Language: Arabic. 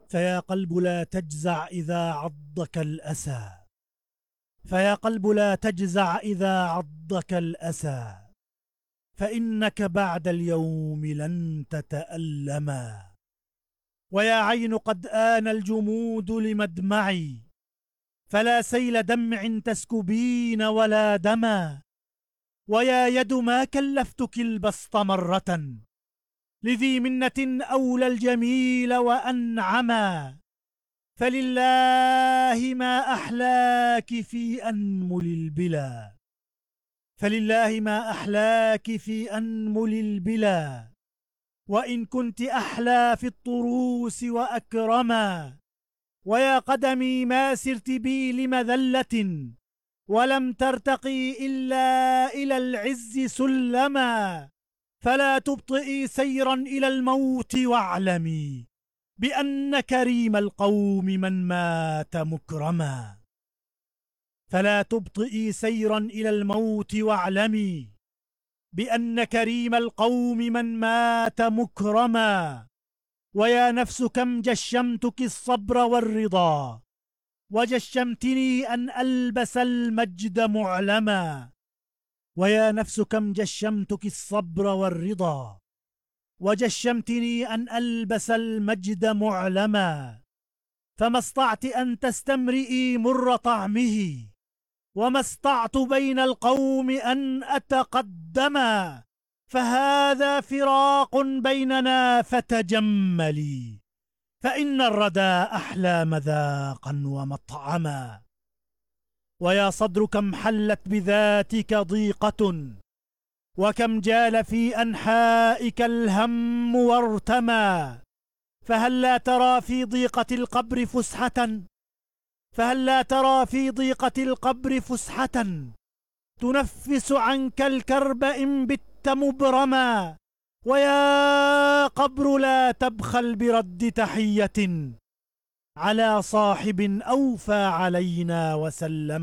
فيا قلب لا تجزع إذا عضك الأسى، فيا قلب لا تجزع إذا عضك الأسى، فإنك بعد اليوم لن تتألما. ويا عين قد آن الجمود لمدمعي، فلا سيل دمع تسكبين ولا دما. ويا يد ما كلفتك البسط مرة، لذي منة أولى الجميل وأنعما. فلله ما أحلاك في أنمل البلا، فلله ما أحلاك في أنمل البلا، وإن كنت أحلى في الطروس وأكرما. ويا قدمي ما سرت بي لمذلة، ولم ترتقي إلا إلى العز سلما. فلا تبطئي سيرا إلى الموت واعلمي بأن كريم القوم من مات مكرما. فلا تبطئي سيرا إلى الموت واعلمي بأن كريم القوم من مات مكرما. ويا نفس كم جشمتك الصبر والرضا، وجشمتني أن ألبس المجد معلما. ويا نفس كم جشمتك الصبر والرضا، وجشمتني أن ألبس المجد معلما. فما استطعت أن تستمرئي مر طعمه، وما استطعت بين القوم أن أتقدما. فهذا فراق بيننا فتجملي، فإن الردى أحلى مذاقا ومطعما. ويا صدر كم حلت بذاتك ضيقة، وكم جال في أنحائك الهم وارتمى. فهل لا ترى في ضيقة القبر فسحة، فهل لا ترى في ضيقة القبر فسحة تنفس عنك الكرب إن بت مبرما. ويا قبر لا تبخل برد تحية على صاحب أوفى علينا وسلم.